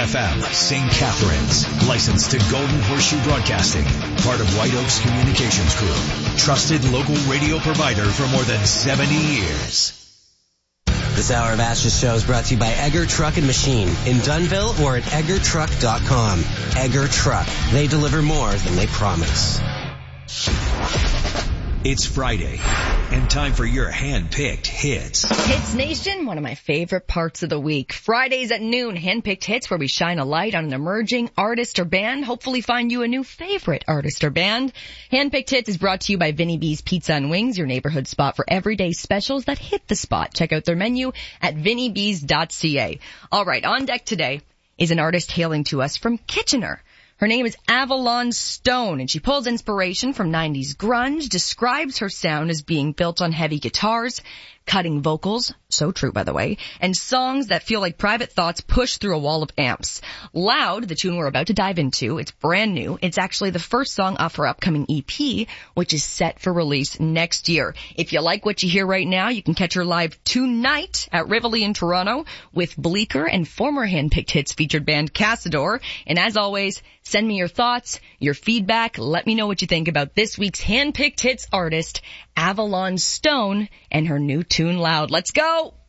FM, St. Catharines. Licensed to Golden Horseshoe Broadcasting. Part of White Oaks Communications Group. Trusted local radio provider for more than 70 years. This hour of Ashes Show is brought to you by Egger Truck and Machine in Dunnville or at eggertruck.com. Egger Truck. They deliver more than they promise. It's Friday, and time for your hand-picked hits. Hits Nation, one of my favorite parts of the week. Fridays at noon, hand-picked hits where we shine a light on an emerging artist or band, hopefully find you a new favorite artist or band. Hand-picked hits is brought to you by Vinnie B's Pizza and Wings, your neighborhood spot for everyday specials that hit the spot. Check out their menu at vinniebs.ca. All right, on deck today is an artist hailing to us from Kitchener. Her name is Avalon Stone, and she pulls inspiration from 90s grunge, describes her sound as being built on heavy guitars, cutting vocals, so true by the way, and songs that feel like private thoughts pushed through a wall of amps. Loud, the tune we're about to dive into, it's brand new. It's actually the first song off her upcoming EP, which is set for release next year. If you like what you hear right now, you can catch her live tonight at Rivoli in Toronto with Bleecker and former Handpicked Hits featured band Cassador. And as always, send me your thoughts, your feedback. Let me know what you think about this week's Handpicked Hits artist, Avalon Stone, and her new tune Loud. Let's go!